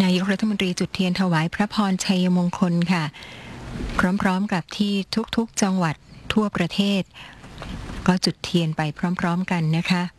ายกรัฐมนตรีจุดเทียนถวายพระพรชัยมงคลค่ะพร้อมๆกับที่ทุกๆจังหวัดทั่วประเทศก็จุดเทียนไปพร้อมๆกันนะคะ